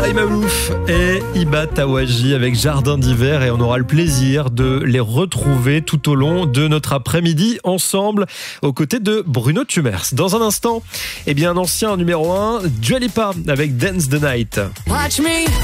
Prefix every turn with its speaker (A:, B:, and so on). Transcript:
A: Malouf et Iba Tawaji avec Jardin d'hiver, et on aura le plaisir de les retrouver tout au long de notre après-midi ensemble aux côtés de Bruno Tumers. Dans un instant, un ancien numéro 1, Dua Lipa avec Dance the Night.
B: Watch me.